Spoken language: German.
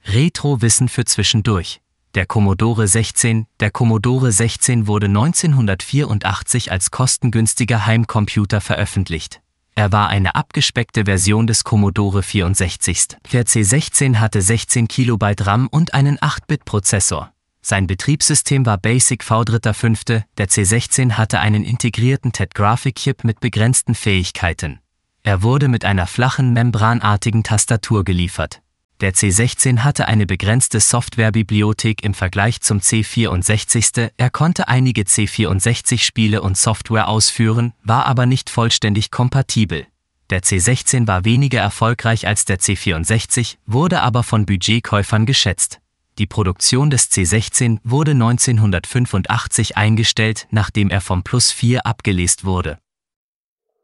Retro-Wissen für zwischendurch. Der Commodore 16. Der Commodore 16 wurde 1984 als kostengünstiger Heimcomputer veröffentlicht. Er war eine abgespeckte Version des Commodore 64. Der C16 hatte 16 KB RAM und einen 8-Bit-Prozessor. Sein Betriebssystem war BASIC V3.5. Der C16 hatte einen integrierten TED-Grafikchip mit begrenzten Fähigkeiten. Er wurde mit einer flachen, membranartigen Tastatur geliefert. Der C16 hatte eine begrenzte Softwarebibliothek im Vergleich zum C64. Er konnte einige C64-Spiele und Software ausführen, war aber nicht vollständig kompatibel. Der C16 war weniger erfolgreich als der C64, wurde aber von Budgetkäufern geschätzt. Die Produktion des C16 wurde 1985 eingestellt, nachdem er vom Plus/4 abgelöst wurde.